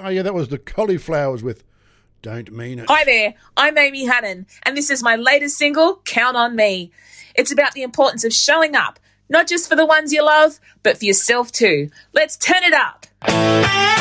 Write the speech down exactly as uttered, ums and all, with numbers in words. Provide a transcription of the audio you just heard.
Oh, yeah, that was the Cauliflowers with Don't Mean It. Hi there, I'm Amy Hannon, and this is my latest single, Count on Me. It's about the importance of showing up, not just for the ones you love, but for yourself too. Let's turn it up.